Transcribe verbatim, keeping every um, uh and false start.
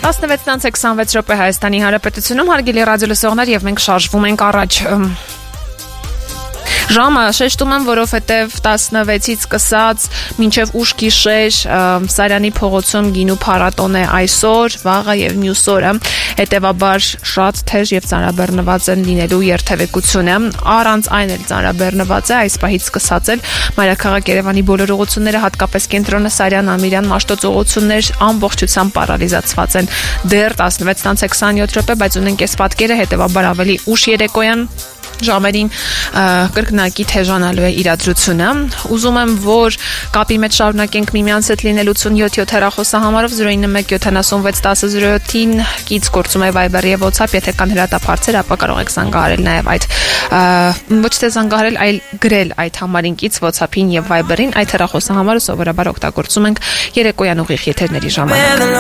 տասնվեց քսանվեց րոպե Հայաստանի Հանրապետությունում հարգելի ռադիոլսողներ եւ մենք շարժվում ենք առաջ Ժամը շեշտում եմ, որովհետև տասնվեցից սկսած մինչև ուշ գիշեր Սարյանի փողոցում գինու փառատոն է այսօր, վաղը եւ մյուս օրը, հետեւաբար շատ թեժ եւ ծանրաբեռնված են լինելու երթևեկությունը, առանց այն էլ ծանրաբեռնված է այս պահից սկսած էլ Մայրաքաղաք Երևանի բոլոր ուղղությունները, հատկապես կենտրոնը Սարյան, Ամիրյան, Մաշտոց ուղղություններ ամբողջությամբ պարալիզացված են դեռ տասնվեց քսանյոթ րոպե, բայց ունենք այս պատկերը, հետեւաբար ավելի ուշ երեկոյան ժամերին կրկնակի թեժանալու է իրադրությունը ուզում եմ որ կապի մեջ շարունակենք միմյանց հետ լինել ութսունյոթ յոթ հեռախոսահամարով զրո ինը մեկ յոթանասունվեց տասը զրո յոթին կից գործում է Viber եւ WhatsApp եթե կան հրատապարծեր ապա կարող եք զանգահարել նաեւ այդ ոչ թե զանգահարել այլ գրել այդ համարին կից WhatsApp-ին եւ Viber-ին այդ հեռախոսահամարը սովորաբար օգտագործում ենք երեկոյան ուղիղ եթերների ժամանակ